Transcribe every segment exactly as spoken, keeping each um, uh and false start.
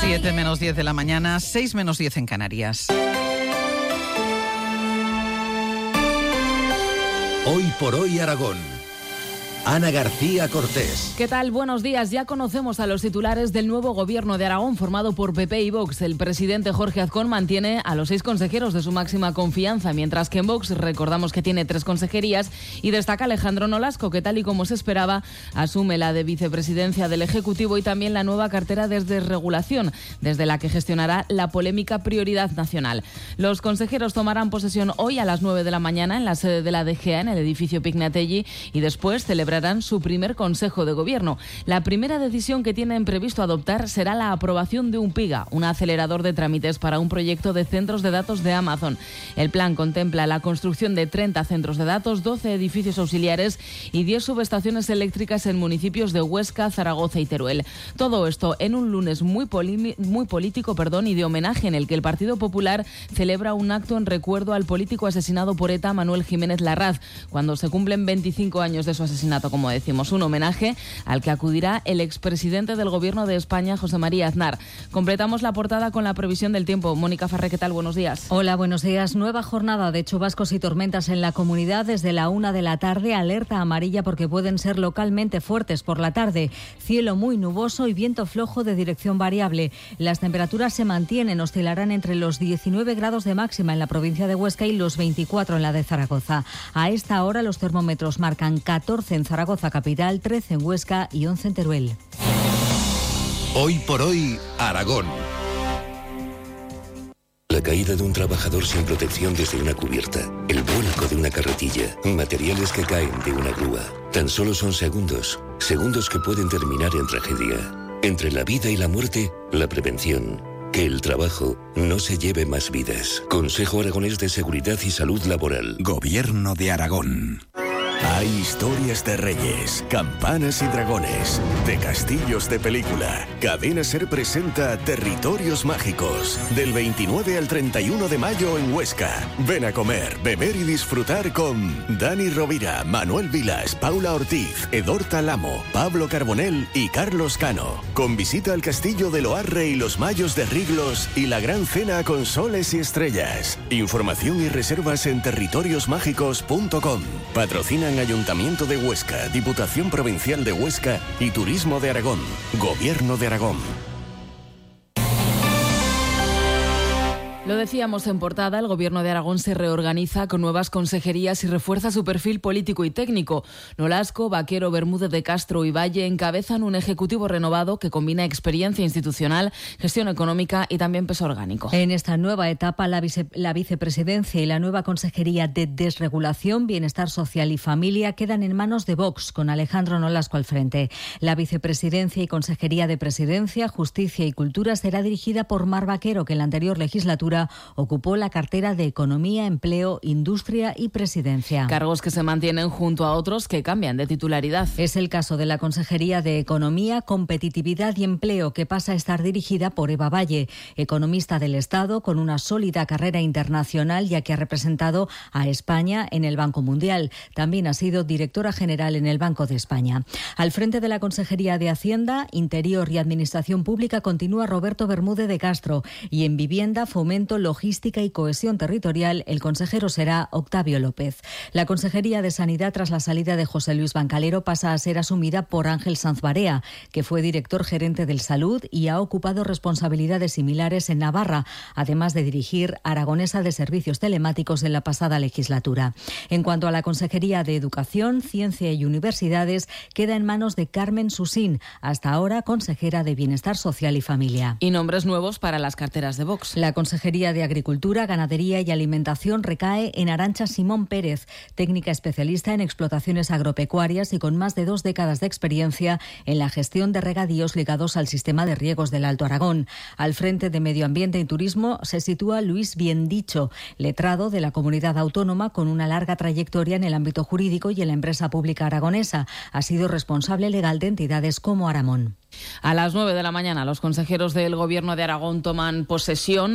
siete menos diez de la mañana, seis menos diez en Canarias. Hoy por hoy Aragón. Ana García Cortés. ¿Qué tal? Buenos días. Ya conocemos a los titulares del nuevo gobierno de Aragón formado por P P y Vox. El presidente Jorge Azcón mantiene a los seis consejeros de su máxima confianza, mientras que en Vox recordamos que tiene tres consejerías y destaca Alejandro Nolasco, que tal y como se esperaba asume la de vicepresidencia del Ejecutivo y también la nueva cartera de desregulación, desde la que gestionará la polémica Prioridad Nacional. Los consejeros tomarán posesión hoy a las nueve de la mañana en la sede de la D G A, en el edificio Pignatelli, y después celebrarán su primer Consejo de Gobierno. La primera decisión que tienen previsto adoptar será la aprobación de un PIGA, un acelerador de trámites para un proyecto de centros de datos de Amazon. El plan contempla la construcción de treinta centros de datos, doce edificios auxiliares y diez subestaciones eléctricas en municipios de Huesca, Zaragoza y Teruel. Todo esto en un lunes muy, poli- muy político perdón, y de homenaje, en el que el Partido Popular celebra un acto en recuerdo al político asesinado por ETA, Manuel Jiménez Larraz, cuando se cumplen veinticinco años de su asesinato. Como decimos, un homenaje al que acudirá el expresidente del Gobierno de España, José María Aznar. Completamos la portada con la previsión del tiempo. Mónica Farré, ¿qué tal? Buenos días. Hola, buenos días. Nueva jornada de chubascos y tormentas en la comunidad desde la una de la tarde. Alerta amarilla porque pueden ser localmente fuertes por la tarde. Cielo muy nuboso y viento flojo de dirección variable. Las temperaturas se mantienen, oscilarán entre los diecinueve grados de máxima en la provincia de Huesca y los veinticuatro en la de Zaragoza. A esta hora los termómetros marcan catorce en Zaragoza capital, trece en Huesca y once en Teruel. Hoy por hoy Aragón. La caída de un trabajador sin protección desde una cubierta, el vuelco de una carretilla, materiales que caen de una grúa. Tan solo son segundos, segundos que pueden terminar en tragedia. Entre la vida y la muerte, la prevención. Que el trabajo no se lleve más vidas. Consejo Aragonés de Seguridad y Salud Laboral. Gobierno de Aragón. Hay historias de reyes, campanas y dragones, de castillos de película. Cadena SER presenta Territorios Mágicos, del veintinueve al treinta y uno de mayo en Huesca. Ven a comer, beber y disfrutar con Dani Rovira, Manuel Vilas, Paula Ortiz, Edorta Lamo, Pablo Carbonell y Carlos Cano. Con visita al castillo de Loarre y los Mayos de Riglos y la gran cena con soles y estrellas. Información y reservas en territorios mágicos punto com. Patrocina Ayuntamiento de Huesca, Diputación Provincial de Huesca y Turismo de Aragón. Gobierno de Aragón. Lo decíamos en portada, el Gobierno de Aragón se reorganiza con nuevas consejerías y refuerza su perfil político y técnico. Nolasco, Vaquero, Bermúdez de Castro y Valle encabezan un ejecutivo renovado que combina experiencia institucional, gestión económica y también peso orgánico. En esta nueva etapa, la, vice, la vicepresidencia y la nueva consejería de desregulación, bienestar social y familia quedan en manos de Vox, con Alejandro Nolasco al frente. La vicepresidencia y consejería de presidencia, justicia y cultura será dirigida por Mar Vaquero, que en la anterior legislatura ocupó la cartera de Economía, Empleo, Industria y Presidencia. Cargos que se mantienen junto a otros que cambian de titularidad. Es el caso de la Consejería de Economía, Competitividad y Empleo, que pasa a estar dirigida por Eva Valle, economista del Estado con una sólida carrera internacional, ya que ha representado a España en el Banco Mundial. También ha sido directora general en el Banco de España. Al frente de la Consejería de Hacienda, Interior y Administración Pública continúa Roberto Bermúdez de Castro, y en Vivienda, Fomento, Logística y Cohesión Territorial, el consejero será Octavio López. La Consejería de Sanidad, tras la salida de José Luis Bancalero, pasa a ser asumida por Ángel Sanz Barea, que fue director gerente del Salud y ha ocupado responsabilidades similares en Navarra, además de dirigir Aragonesa de Servicios Telemáticos en la pasada legislatura. En cuanto a la Consejería de Educación, Ciencia y Universidades, queda en manos de Carmen Susín, hasta ahora consejera de Bienestar Social y Familia. Y nombres nuevos para las carteras de Vox. La Consejería de Agricultura, Ganadería y Alimentación recae en Arantxa Simón Pérez, técnica especialista en explotaciones agropecuarias y con más de dos décadas de experiencia en la gestión de regadíos ligados al sistema de riegos del Alto Aragón. Al frente de Medio Ambiente y Turismo se sitúa Luis Biendicho, letrado de la comunidad autónoma con una larga trayectoria en el ámbito jurídico y en la empresa pública aragonesa. Ha sido responsable legal de entidades como Aramón. A las nueve de la mañana, los consejeros del Gobierno de Aragón toman posesión de sus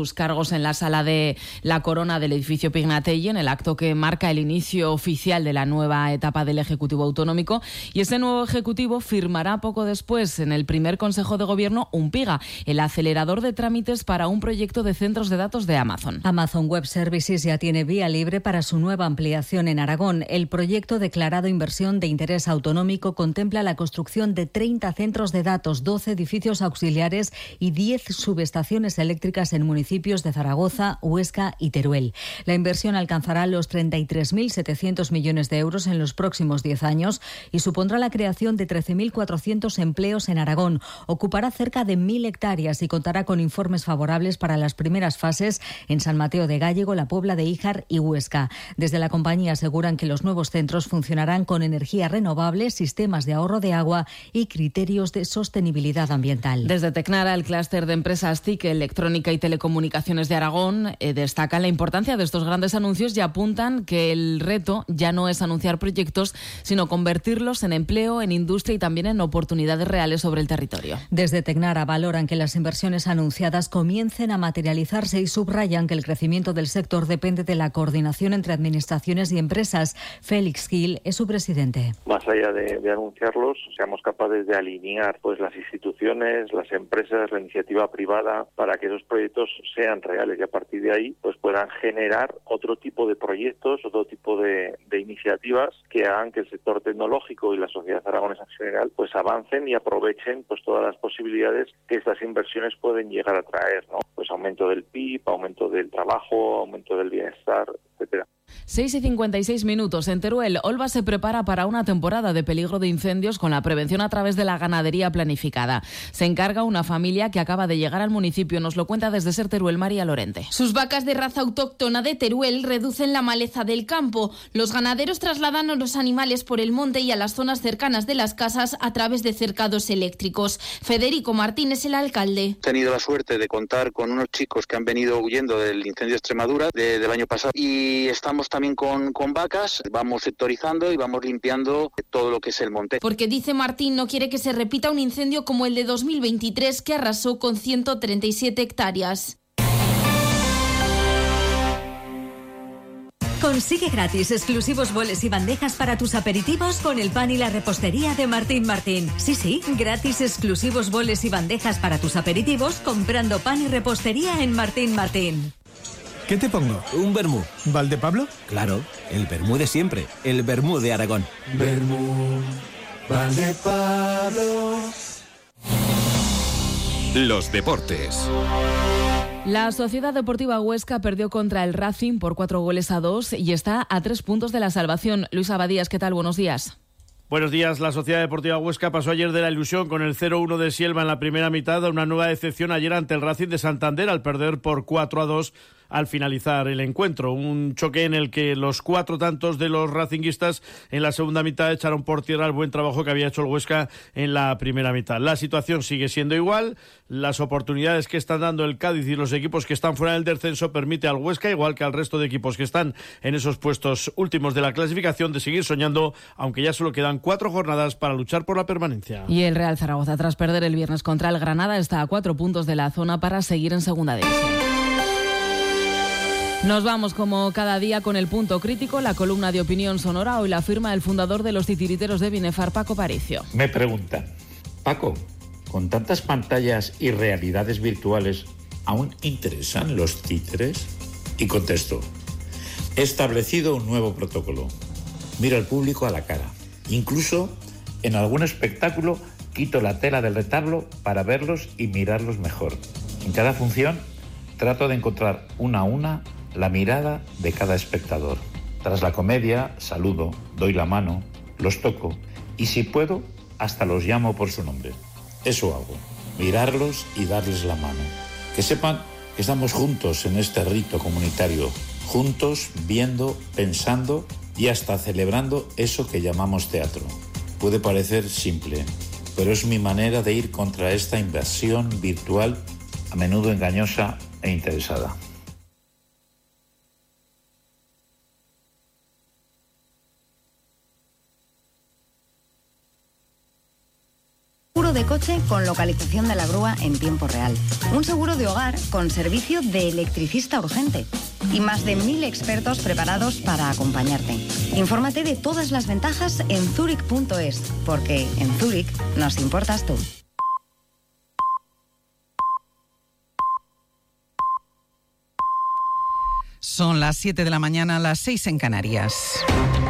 sus cargos en la sala de la Corona del edificio Pignatelli, en el acto que marca el inicio oficial de la nueva etapa del Ejecutivo Autonómico. Y ese nuevo Ejecutivo firmará poco después, en el primer Consejo de Gobierno, un PIGA, el acelerador de trámites para un proyecto de centros de datos de Amazon. Amazon Web Services ya tiene vía libre para su nueva ampliación en Aragón. El proyecto declarado inversión de interés autonómico contempla la construcción de treinta centros de datos, doce edificios auxiliares y diez subestaciones eléctricas en municipios de Zaragoza, Huesca y Teruel. La inversión alcanzará los treinta y tres mil setecientos millones de euros en los próximos diez años y supondrá la creación de trece mil cuatrocientos empleos en Aragón. Ocupará cerca de mil hectáreas y contará con informes favorables para las primeras fases en San Mateo de Gállego, La Puebla de Híjar y Huesca. Desde la compañía aseguran que los nuevos centros funcionarán con energía renovable, sistemas de ahorro de agua y criterios de sostenibilidad ambiental. Desde Tecnara, el clúster de empresas T I C, Electrónica y Telecomunicaciones de Aragón, eh, destacan la importancia de estos grandes anuncios y apuntan que el reto ya no es anunciar proyectos, sino convertirlos en empleo, en industria y también en oportunidades reales sobre el territorio. Desde Tecnara valoran que las inversiones anunciadas comiencen a materializarse y subrayan que el crecimiento del sector depende de la coordinación entre administraciones y empresas. Félix Gil es su presidente. Más allá de, de anunciarlos, seamos capaces de alinear pues las instituciones, las empresas, la iniciativa privada para que esos proyectos sean reales y a partir de ahí pues puedan generar otro tipo de proyectos, otro tipo de, de iniciativas que hagan que el sector tecnológico y la sociedad aragonesa en general pues avancen y aprovechen pues todas las posibilidades que estas inversiones pueden llegar a traer, ¿no? Pues aumento del P I B, aumento del trabajo, aumento del bienestar, etcétera. seis y cincuenta y seis minutos. En Teruel, Olva se prepara para una temporada de peligro de incendios con la prevención a través de la ganadería planificada. Se encarga una familia que acaba de llegar al municipio. Nos lo cuenta desde Ser Teruel María Lorente. Sus vacas de raza autóctona de Teruel reducen la maleza del campo. Los ganaderos trasladan a los animales por el monte y a las zonas cercanas de las casas a través de cercados eléctricos. Federico Martín es el alcalde. He tenido la suerte de contar con unos chicos que han venido huyendo del incendio de Extremadura de, del año pasado y estamos también con, con vacas, vamos sectorizando y vamos limpiando todo lo que es el monte. Porque dice Martín, no quiere que se repita un incendio como el de dos mil veintitrés que arrasó con ciento treinta y siete hectáreas. Consigue gratis exclusivos boles y bandejas para tus aperitivos con el pan y la repostería de Martín Martín. Sí, sí, gratis exclusivos boles y bandejas para tus aperitivos comprando pan y repostería en Martín Martín. ¿Qué te pongo? Un vermú. ¿Valdepablo? Claro, el vermú de siempre, el vermú de Aragón. Vermú, Valdepablo. Los deportes. La Sociedad Deportiva Huesca perdió contra el Racing por cuatro goles a dos y está a tres puntos de la salvación. Luis Abadías, ¿qué tal? Buenos días. Buenos días. La Sociedad Deportiva Huesca pasó ayer de la ilusión con el cero uno de Sielva en la primera mitad a una nueva decepción ayer ante el Racing de Santander al perder por cuatro a dos al finalizar el encuentro. Un choque en el que los cuatro tantos de los racinguistas en la segunda mitad echaron por tierra el buen trabajo que había hecho el Huesca en la primera mitad. La situación sigue siendo igual. Las oportunidades que están dando el Cádiz y los equipos que están fuera del descenso permite al Huesca, igual que al resto de equipos que están en esos puestos últimos de la clasificación, de seguir soñando, aunque ya solo quedan cuatro jornadas para luchar por la permanencia. Y el Real Zaragoza, tras perder el viernes contra el Granada, está a cuatro puntos de la zona para seguir en segunda división. Nos vamos como cada día con el punto crítico, la columna de opinión sonora. Hoy la firma el fundador de los titiriteros de Binefar, Paco Paricio. Me preguntan, Paco, con tantas pantallas y realidades virtuales, ¿aún interesan los títeres? Y contesto, he establecido un nuevo protocolo. Miro al público a la cara. Incluso en algún espectáculo quito la tela del retablo para verlos y mirarlos mejor. En cada función trato de encontrar una a una la mirada de cada espectador. Tras la comedia, saludo, doy la mano, los toco y si puedo, hasta los llamo por su nombre. Eso hago, mirarlos y darles la mano. Que sepan que estamos juntos en este rito comunitario, juntos, viendo, pensando y hasta celebrando eso que llamamos teatro. Puede parecer simple, pero es mi manera de ir contra esta invasión virtual, a menudo engañosa e interesada. De coche con localización de la grúa en tiempo real. Un seguro de hogar con servicio de electricista urgente. Y más de mil expertos preparados para acompañarte. Infórmate de todas las ventajas en zurich punto es, porque en Zurich nos importas tú. Son las siete de la mañana, las seis en Canarias.